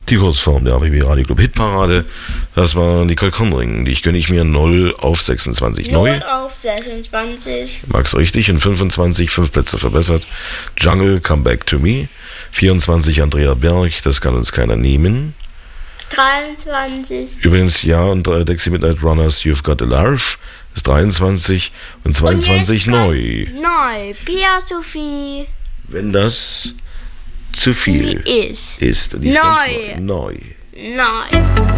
Die Kurzform der ABB Radio Club Hitparade. Das war Nicole Conring. Die gönne ich mir 0 auf 26 neu. 0 auf 26. Max richtig. In 25 5 Plätze verbessert. Jungle, Come Back to Me. 24 Andrea Berg. Das kann uns keiner nehmen. 23. Übrigens, ja, und Dexy Midnight Runners, You've Got a Larve. Ist 23 und 22 neu. Neu. Pia Sophie. Wenn das zu viel ist. ist. Und die ist Neu. ganz neu. Neu.